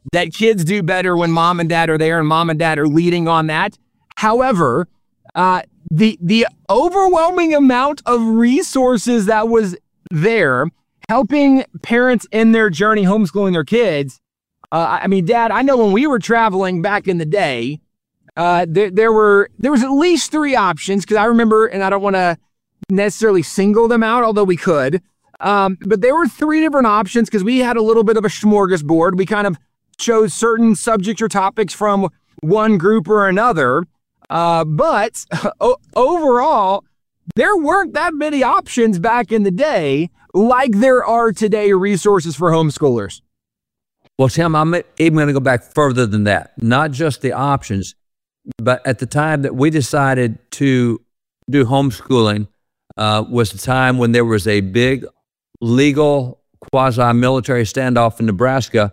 that kids do better when mom and dad are there and mom and dad are leading on that. However, the overwhelming amount of resources that was there helping parents in their journey homeschooling their kids. I mean, Dad, I know when we were traveling back in the day, there was at least 3 options, because I remember, and I don't want to necessarily single them out, although we could, but there were 3 different options because we had a little bit of a smorgasbord. We kind of chose certain subjects or topics from one group or another, but overall, there weren't that many options back in the day like there are today resources for homeschoolers. Well, Tim, I'm even going to go back further than that. Not just the options, but at the time that we decided to do homeschooling was the time when there was a big legal quasi-military standoff in Nebraska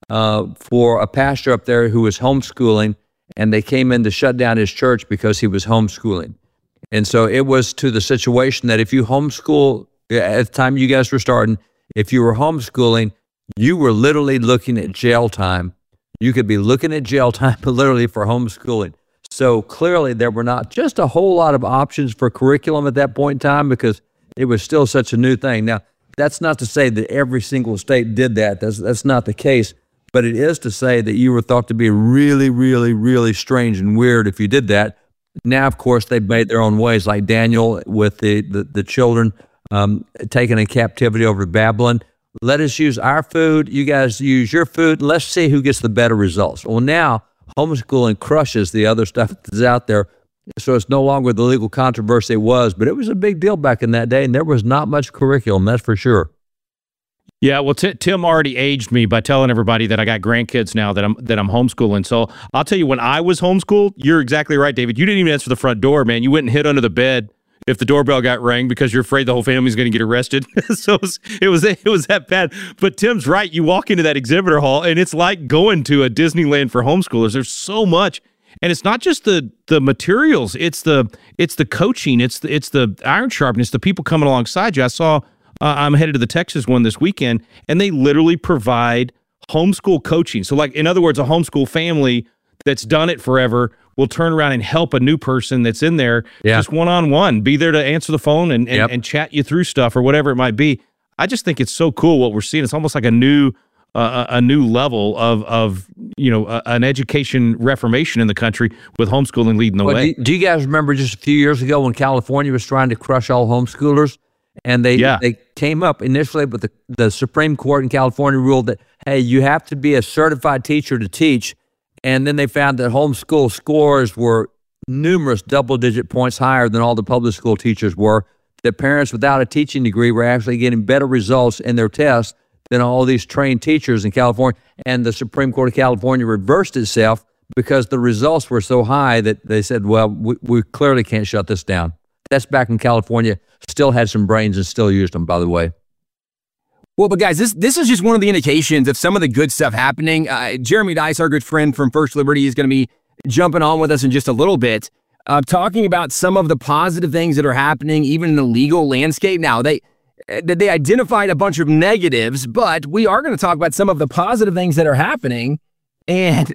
for a pastor up there who was homeschooling, and they came in to shut down his church because he was homeschooling. And so it was to the situation that if you homeschool, at the time you guys were starting, if you were homeschooling, you were literally looking at jail time. You could be looking at jail time literally for homeschooling. So clearly there were not just a whole lot of options for curriculum at that point in time because it was still such a new thing. Now, that's not to say that every single state did that. That's not the case. But it is to say that you were thought to be really, really, really strange and weird if you did that. Now, of course, they've made their own ways, like Daniel with the children taken in captivity over to Babylon. Let us use our food. You guys use your food. Let's see who gets the better results. Well, now homeschooling crushes the other stuff that's out there. So it's no longer the legal controversy it was, but it was a big deal back in that day, and there was not much curriculum, that's for sure. Yeah, well, Tim already aged me by telling everybody that I got grandkids now that I'm homeschooling. So I'll tell you, when I was homeschooled, you're exactly right, David. You didn't even answer the front door, man. You went and hid under the bed if the doorbell got rang because you're afraid the whole family's going to get arrested. So it was that bad. But Tim's right. You walk into that exhibitor hall, and it's like going to a Disneyland for homeschoolers. There's so much. And it's not just the materials. It's the coaching. It's the iron sharpening. It's the people coming alongside you. I saw I'm headed to the Texas one this weekend, and they literally provide homeschool coaching. So, like, in other words, a homeschool family that's done it forever will turn around and help a new person that's in there just one-on-one, be there to answer the phone and chat you through stuff or whatever it might be. I just think it's so cool what we're seeing. It's almost like a new level of an education reformation in the country with homeschooling leading the way. Do you guys remember just a few years ago when California was trying to crush all homeschoolers? And they came up initially, but the Supreme Court in California ruled that, hey, you have to be a certified teacher to teach. And then they found that homeschool scores were numerous double-digit points higher than all the public school teachers were. That parents without a teaching degree were actually getting better results in their tests than all these trained teachers in California. And the Supreme Court of California reversed itself because the results were so high that they said, well, we clearly can't shut this down. That's back in California. Still had some brains and still used them, by the way. Well, but guys, this is just one of the indications of some of the good stuff happening. Jeremy Dice, our good friend from First Liberty, is going to be jumping on with us in just a little bit, talking about some of the positive things that are happening, even in the legal landscape. Now, they identified a bunch of negatives, but we are going to talk about some of the positive things that are happening. And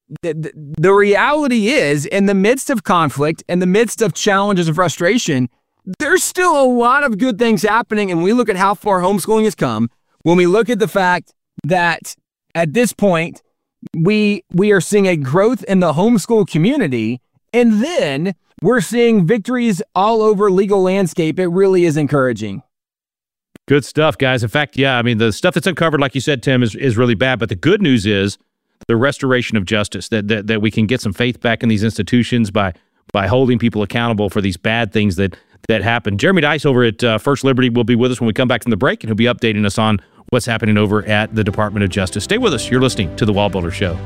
the reality is, in the midst of conflict, in the midst of challenges and frustration, there's still a lot of good things happening. And we look at how far homeschooling has come. When we look at the fact that at this point, we are seeing a growth in the homeschool community, and then we're seeing victories all over legal landscape. It really is encouraging. Good stuff, guys. In fact, yeah, I mean, the stuff that's uncovered, like you said, Tim, is really bad. But the good news is the restoration of justice, that we can get some faith back in these institutions by holding people accountable for these bad things that happen. Jeremy Dice over at First Liberty will be with us when we come back from the break, and he'll be updating us on what's happening over at the Department of Justice. Stay with us. You're listening to The Wall Builder Show.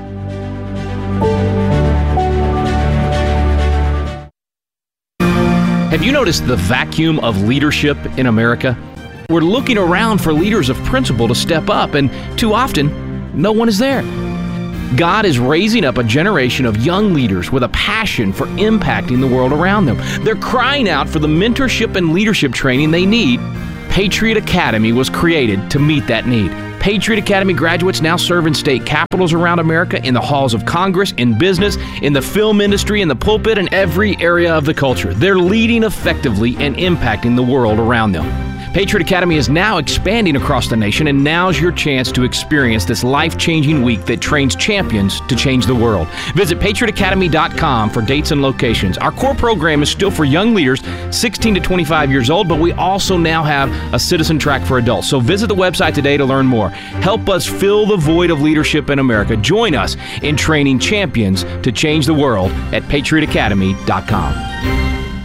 Have you noticed the vacuum of leadership in America? We're looking around for leaders of principle to step up, and too often, no one is there. God is raising up a generation of young leaders with a passion for impacting the world around them. They're crying out for the mentorship and leadership training they need. Patriot Academy was created to meet that need. Patriot Academy graduates now serve in state capitals around America, in the halls of Congress, in business, in the film industry, in the pulpit, and every area of the culture. They're leading effectively and impacting the world around them. Patriot Academy is now expanding across the nation, and now's your chance to experience this life-changing week that trains champions to change the world. Visit patriotacademy.com for dates and locations. Our core program is still for young leaders 16 to 25 years old, but we also now have a citizen track for adults. So visit the website today to learn more. Help us fill the void of leadership in America. Join us in training champions to change the world at patriotacademy.com.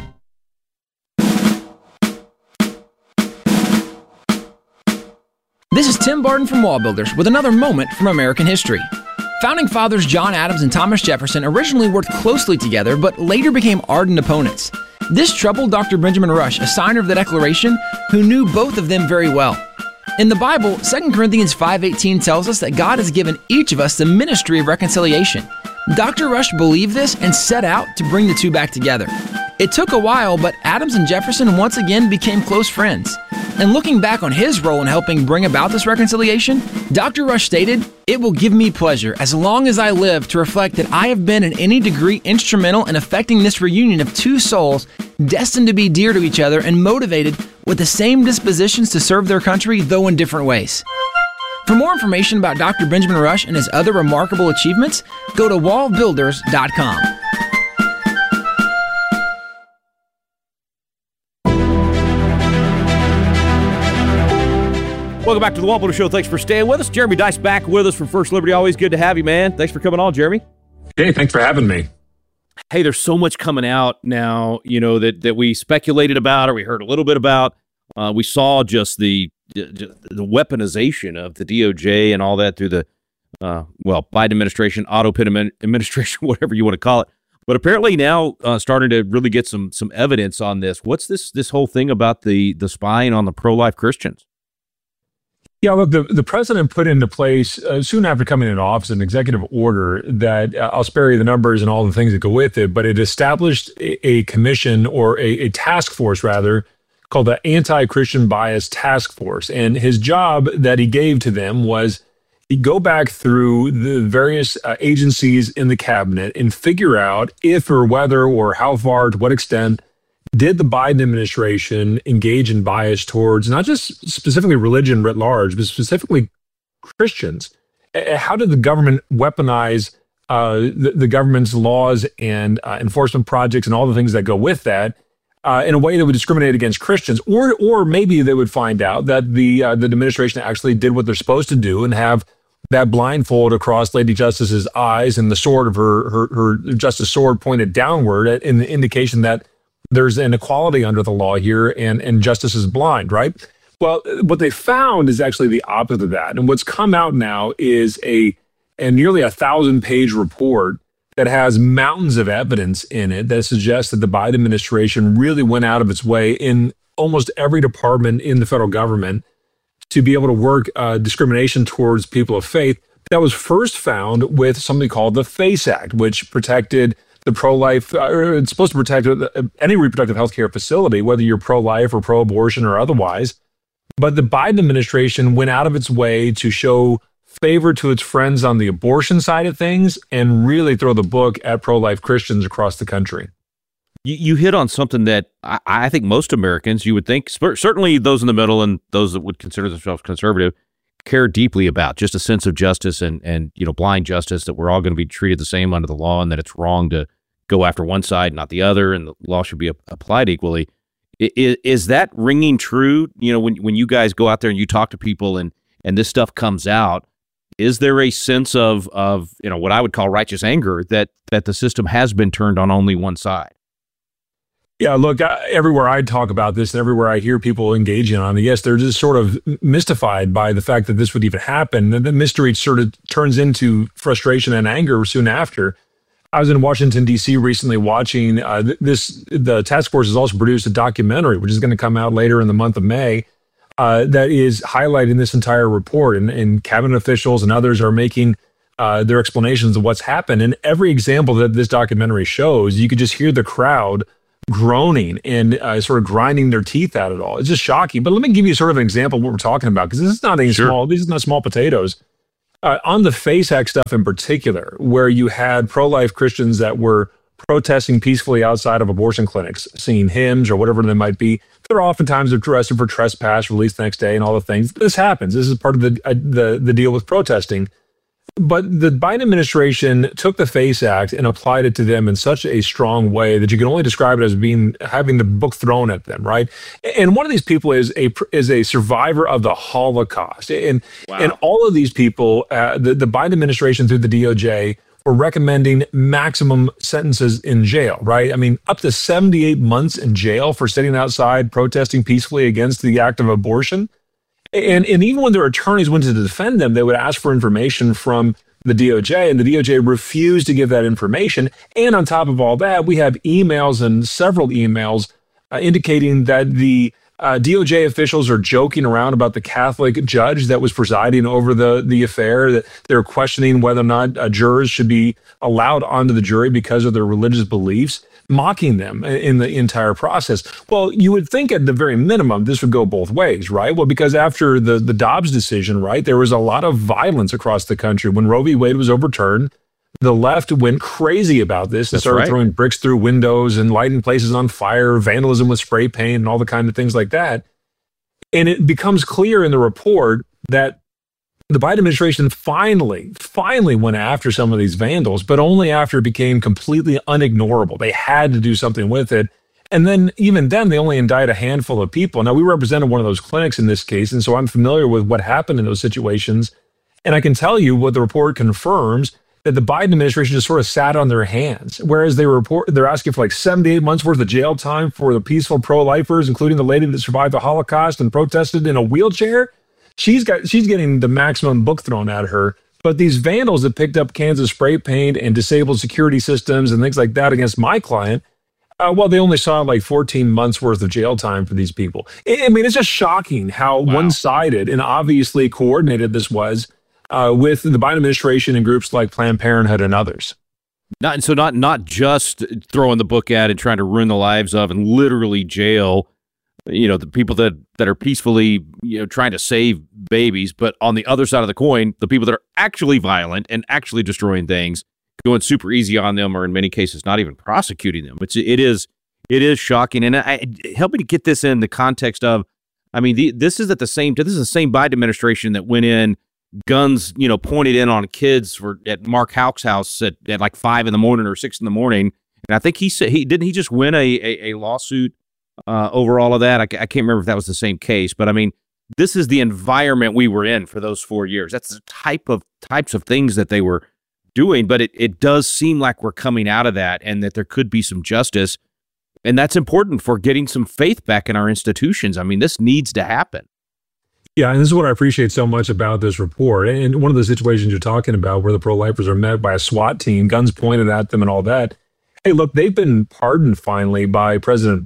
This is Tim Barton from Wall Builders with another moment from American history. Founding fathers John Adams and Thomas Jefferson originally worked closely together, but later became ardent opponents. This troubled Dr. Benjamin Rush, a signer of the Declaration, who knew both of them very well. In the Bible, 2 Corinthians 5:18 tells us that God has given each of us the ministry of reconciliation. Dr. Rush believed this and set out to bring the two back together. It took a while, but Adams and Jefferson once again became close friends. And looking back on his role in helping bring about this reconciliation, Dr. Rush stated, "It will give me pleasure, as long as I live, to reflect that I have been in any degree instrumental in effecting this reunion of two souls destined to be dear to each other and motivated with the same dispositions to serve their country, though in different ways." For more information about Dr. Benjamin Rush and his other remarkable achievements, go to wallbuilders.com. Welcome back to the Wall Builder Show. Thanks for staying with us. Jeremy Dys back with us from First Liberty. Always good to have you, man. Thanks for coming on, Jeremy. Hey, thanks for having me. Hey, there's so much coming out now, that we speculated about or we heard a little bit about. We saw just the weaponization of the DOJ and all that through the, Biden administration, auto pit administration, whatever you want to call it. But apparently now starting to really get some evidence on this. What's this whole thing about the spying on the pro-life Christians? Yeah, look, the president put into place soon after coming into office an executive order that I'll spare you the numbers and all the things that go with it, but it established a commission or a task force, rather, called the Anti-Christian Bias Task Force. And his job that he gave to them was he'd go back through the various agencies in the cabinet and figure out if or whether or how far, to what extent, did the Biden administration engage in bias towards not just specifically religion writ large, but specifically Christians? How did the government weaponize the government's laws and enforcement projects and all the things that go with that in a way that would discriminate against Christians? Or maybe they would find out that the administration actually did what they're supposed to do and have that blindfold across Lady Justice's eyes and the sword of her justice sword pointed downward in the indication that there's inequality under the law here and justice is blind, right? Well, what they found is actually the opposite of that. And what's come out now is a nearly 1,000-page report that has mountains of evidence in it that suggests that the Biden administration really went out of its way in almost every department in the federal government to be able to work discrimination towards people of faith. That was first found with something called the FACE Act, which protected the pro-life, it's supposed to protect any reproductive health care facility, whether you're pro-life or pro-abortion or otherwise. But the Biden administration went out of its way to show favor to its friends on the abortion side of things and really throw the book at pro-life Christians across the country. You hit on something that I think most Americans, you would think, certainly those in the middle and those that would consider themselves conservative, care deeply about, just a sense of justice and blind justice, that we're all going to be treated the same under the law and that it's wrong to go after one side, not the other, and the law should be applied equally. Is that ringing true? When you guys go out there and you talk to people and this stuff comes out, is there a sense of what I would call righteous anger that the system has been turned on only one side? Yeah, look, everywhere I talk about this and everywhere I hear people engaging on it, yes, they're just sort of mystified by the fact that this would even happen. And the mystery sort of turns into frustration and anger soon after. I was in Washington, D.C. recently watching the task force has also produced a documentary, which is going to come out later in the month of May, that is highlighting this entire report. And cabinet officials and others are making their explanations of what's happened. And every example that this documentary shows, you could just hear the crowd groaning and sort of grinding their teeth at it all. It's just shocking. But let me give you sort of an example of what we're talking about, because this is not any small. These are not small potatoes. On the FACE Act stuff in particular, where you had pro-life Christians that were protesting peacefully outside of abortion clinics, singing hymns or whatever they might be, they're oftentimes arrested for trespass, released the next day, and all the things. This happens. This is part of the deal with protesting. But the Biden administration took the FACE Act and applied it to them in such a strong way that you can only describe it as having the book thrown at them, right? And one of these people is a survivor of the Holocaust, and all of these people, the Biden administration through the DOJ were recommending maximum sentences in jail, right? I mean, up to 78 months in jail for sitting outside protesting peacefully against the act of abortion. And even when their attorneys went to defend them, they would ask for information from the DOJ, and the DOJ refused to give that information. And on top of all that, we have emails and several emails indicating that the DOJ officials are joking around about the Catholic judge that was presiding over the affair, that they're questioning whether or not jurors should be allowed onto the jury because of their religious beliefs, mocking them in the entire process. Well, you would think at the very minimum, this would go both ways, right? Well, because after the Dobbs decision, right, there was a lot of violence across the country. When Roe v. Wade was overturned, the left went crazy about this and started throwing bricks through windows and lighting places on fire, vandalism with spray paint and all the kind of things like that. And it becomes clear in the report that the Biden administration finally went after some of these vandals, but only after it became completely unignorable. They had to do something with it. And then even then, they only indict a handful of people. Now, we represented one of those clinics in this case, and so I'm familiar with what happened in those situations. And I can tell you what the report confirms, that the Biden administration just sort of sat on their hands, whereas they're asking for like 78 months worth of jail time for the peaceful pro-lifers, including the lady that survived the Holocaust and protested in a wheelchair. She's getting the maximum book thrown at her. But these vandals that picked up cans of spray paint and disabled security systems and things like that against my client, well, they only saw like 14 months worth of jail time for these people. I mean, it's just shocking how one-sided and obviously coordinated this was with the Biden administration and groups like Planned Parenthood and others. Not just throwing the book at and trying to ruin the lives of and literally jail, the people that are peacefully, trying to save babies, but on the other side of the coin, the people that are actually violent and actually destroying things, going super easy on them, or in many cases, not even prosecuting them. It is shocking. And help me to get this in the context of, I mean, this is the same Biden administration that went in, guns, pointed in on kids at Mark Houck's house at like 5 a.m. or 6 a.m. And I think he said he just win a lawsuit over all of that. I can't remember if that was the same case, but I mean, this is the environment we were in for those 4 years. That's the types of things that they were doing, but it does seem like we're coming out of that and that there could be some justice. And that's important for getting some faith back in our institutions. I mean, this needs to happen. Yeah, and this is what I appreciate so much about this report. And one of the situations you're talking about where the pro-lifers are met by a SWAT team, guns pointed at them and all that. Hey, look, they've been pardoned finally by President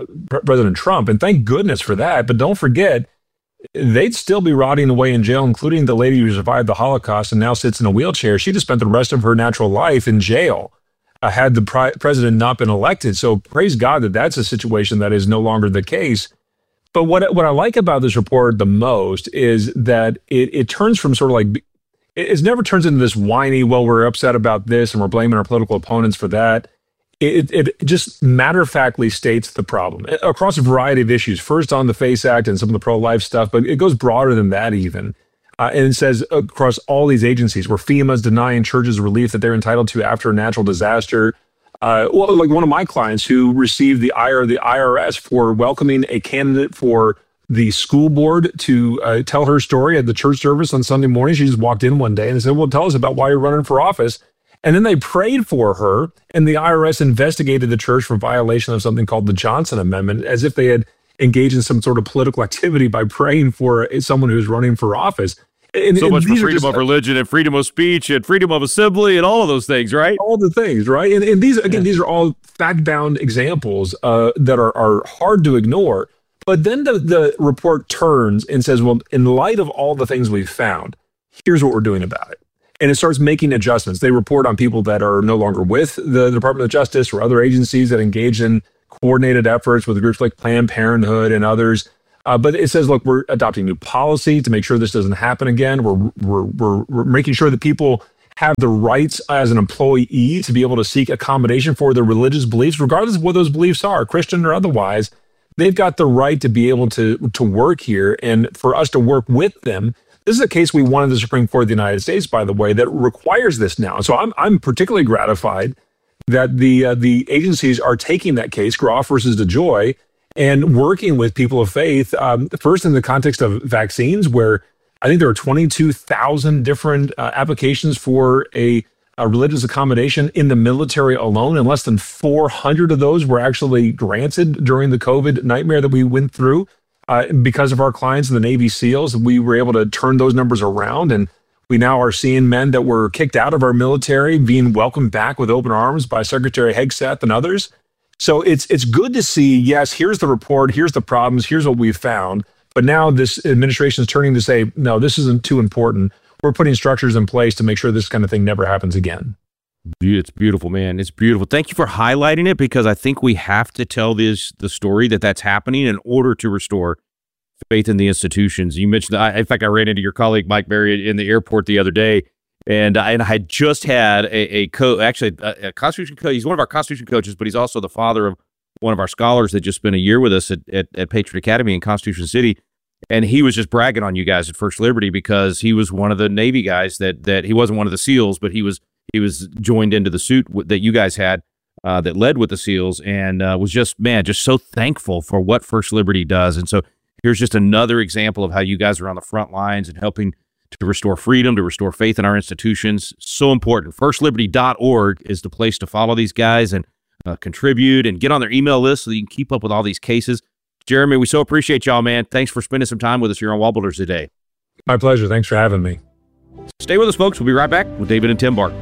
Trump, and thank goodness for that. But don't forget, they'd still be rotting away in jail, including the lady who survived the Holocaust and now sits in a wheelchair. She just spent the rest of her natural life in jail had the president not been elected. So praise God that that's a situation that is no longer the case. But what I like about this report the most is that it turns from sort of like, it never turns into this whiny, well, we're upset about this and we're blaming our political opponents for that. It just matter-of-factly states the problem across a variety of issues, first on the FACE Act and some of the pro-life stuff, but it goes broader than that even. And it says across all these agencies where FEMA's denying churches relief that they're entitled to after a natural disaster. Well, like one of my clients who received the ire of the IRS for welcoming a candidate for the school board to tell her story at the church service on Sunday morning. She just walked in one day and they said, well, tell us about why you're running for office. And then they prayed for her, and the IRS investigated the church for violation of something called the Johnson Amendment, as if they had engaged in some sort of political activity by praying for someone who's running for office. And so much for freedom of religion and freedom of speech and freedom of assembly and all of those things, right? All the things, right? And these, again, these are all fact-bound examples that are hard to ignore. But then the report turns and says, well, in light of all the things we've found, here's what we're doing about it. And it starts making adjustments. They report on people that are no longer with the Department of Justice or other agencies that engage in coordinated efforts with groups like Planned Parenthood and others. But it says, look, we're adopting new policy to make sure this doesn't happen again. We're making sure that people have the rights as an employee to be able to seek accommodation for their religious beliefs, regardless of what those beliefs are, Christian or otherwise. They've got the right to be able to work here, and for us to work with them. This is a case we won in the Supreme Court of the United States, by the way, that requires this now. So I'm particularly gratified that the agencies are taking that case, Groff versus DeJoy, and working with people of faith, first in the context of vaccines, where I think there are 22,000 different applications for a religious accommodation in the military alone, and less than 400 of those were actually granted during the COVID nightmare that we went through. Because of our clients in the Navy SEALs, we were able to turn those numbers around, and we now are seeing men that were kicked out of our military being welcomed back with open arms by Secretary Hegseth and others. So it's good to see, yes, here's the report, here's the problems, here's what we've found. But now this administration is turning to say, no, this isn't too important. We're putting structures in place to make sure this kind of thing never happens again. It's beautiful, man. It's beautiful. Thank you for highlighting it, because I think we have to tell the story that's happening in order to restore faith in the institutions. You mentioned, in fact, I ran into your colleague Mike Berry in the airport the other day, and I had just had a Constitution coach. He's one of our Constitution coaches, but he's also the father of one of our scholars that just spent a year with us at Patriot Academy in Constitution City. And he was just bragging on you guys at First Liberty, because he was one of the Navy guys that he wasn't one of the SEALs, but he was joined into the suit that you guys had that led with the SEALs, and was just so thankful for what First Liberty does. And so here's just another example of how you guys are on the front lines and helping to restore freedom, to restore faith in our institutions. So important. FirstLiberty.org is the place to follow these guys and contribute and get on their email list so that you can keep up with all these cases. Jeremy, we so appreciate y'all, man. Thanks for spending some time with us here on Wall Builders today. My pleasure. Thanks for having me. Stay with us, folks. We'll be right back with David and Tim Barton.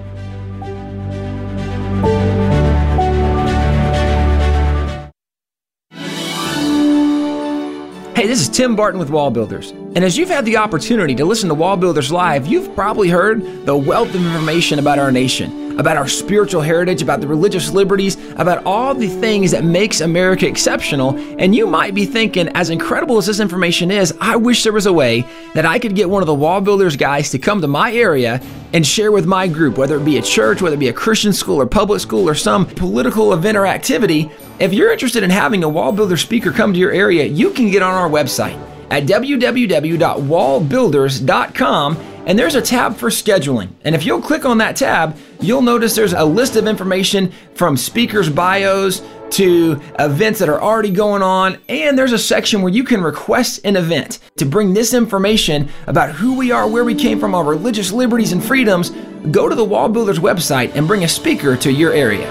Hey, this is Tim Barton with Wall Builders. And as you've had the opportunity to listen to Wall Builders Live, you've probably heard the wealth of information about our nation, about our spiritual heritage, about the religious liberties, about all the things that makes America exceptional. And you might be thinking, as incredible as this information is, I wish there was a way that I could get one of the Wall Builders guys to come to my area and share with my group, whether it be a church, whether it be a Christian school or public school or some political event or activity. If you're interested in having a Wall Builder speaker come to your area, you can get on our website at www.wallbuilders.com, and there's a tab for scheduling. And if you'll click on that tab, you'll notice there's a list of information from speakers' bios to events that are already going on, and there's a section where you can request an event to bring this information about who we are, where we came from, our religious liberties and freedoms. Go to the Wall Builders website and bring a speaker to your area.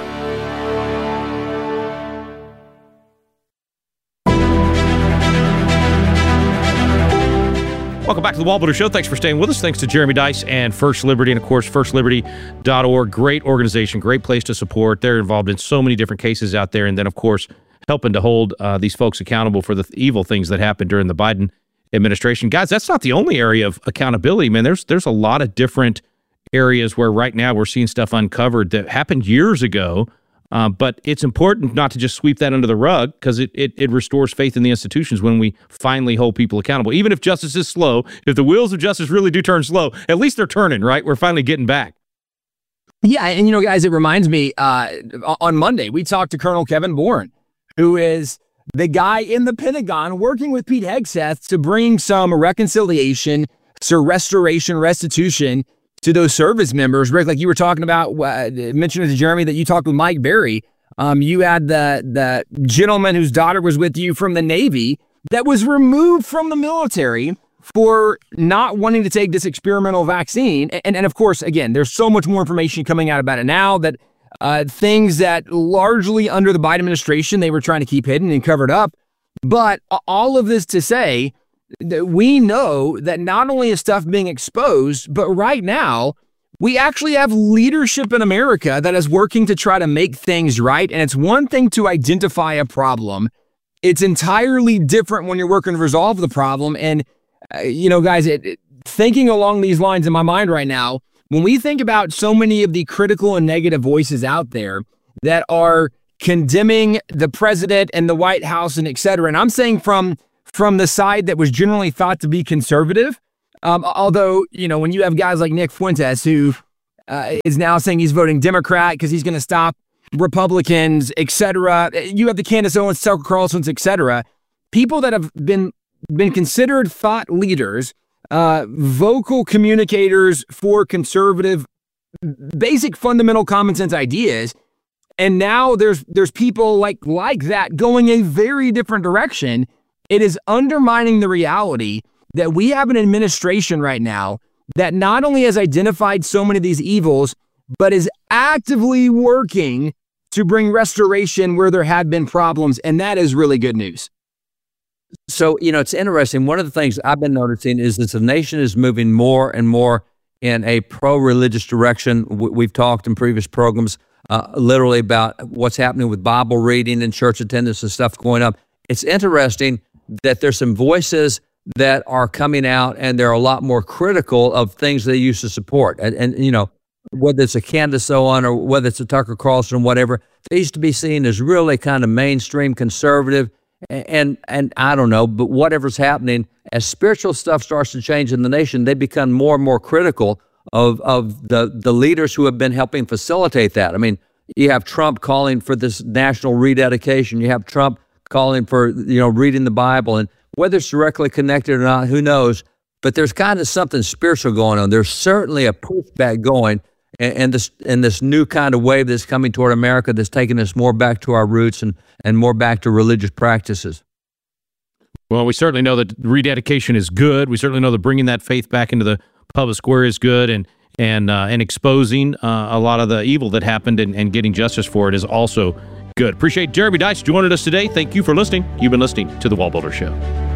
Welcome back to the Wall Builder Show. Thanks for staying with us. Thanks to Jeremy Dys and First Liberty, and of course, FirstLiberty.org. Great organization, great place to support. They're involved in so many different cases out there, and then, of course, helping to hold these folks accountable for the evil things that happened during the Biden administration. Guys, that's not the only area of accountability, man. There's a lot of different areas where right now we're seeing stuff uncovered that happened years ago. But it's important not to just sweep that under the rug, because it restores faith in the institutions when we finally hold people accountable. Even if justice is slow, if the wheels of justice really do turn slow, at least they're turning, right? We're finally getting back. Yeah, and guys, it reminds me, on Monday, we talked to Colonel Kevin Bourne, who is the guy in the Pentagon working with Pete Hegseth to bring some reconciliation, restitution to those service members. Rick, like you were talking about, mentioned to Jeremy that you talked with Mike Berry. You had the gentleman whose daughter was with you from the Navy that was removed from the military for not wanting to take this experimental vaccine. And of course, again, there's so much more information coming out about it now, that things that largely under the Biden administration, they were trying to keep hidden and covered up. But all of this to say, we know that not only is stuff being exposed, but right now, we actually have leadership in America that is working to try to make things right. And it's one thing to identify a problem. It's entirely different when you're working to resolve the problem. And, guys, thinking along these lines in my mind right now, when we think about so many of the critical and negative voices out there that are condemning the president and the White House and et cetera. And I'm saying from the side that was generally thought to be conservative, although, when you have guys like Nick Fuentes, who is now saying he's voting Democrat because he's going to stop Republicans, et cetera. You have the Candace Owens, Tucker Carlson's, et cetera. People that have been considered thought leaders, vocal communicators for conservative, basic fundamental common sense ideas. And now there's people like that going a very different direction. It is undermining the reality that we have an administration right now that not only has identified so many of these evils, but is actively working to bring restoration where there had been problems. And that is really good news. So, it's interesting. One of the things I've been noticing is that the nation is moving more and more in a pro-religious direction. We've talked in previous programs literally about what's happening with Bible reading and church attendance and stuff going up. It's interesting that there's some voices that are coming out and they're a lot more critical of things they used to support. And whether it's a Candace Owens or whether it's a Tucker Carlson or whatever, they used to be seen as really kind of mainstream conservative. And I don't know, but whatever's happening, as spiritual stuff starts to change in the nation, they become more and more critical of the leaders who have been helping facilitate that. I mean, you have Trump calling for this national rededication. You have Trump calling for, reading the Bible. And whether it's directly connected or not, who knows? But there's kind of something spiritual going on. There's certainly a pushback going, and this new kind of wave that's coming toward America that's taking us more back to our roots and more back to religious practices. Well, we certainly know that rededication is good. We certainly know that bringing that faith back into the public square is good, and exposing a lot of the evil that happened and getting justice for it is also good. Appreciate Jeremy Dys joining us today. Thank you for listening. You've been listening to The Wall Builder Show.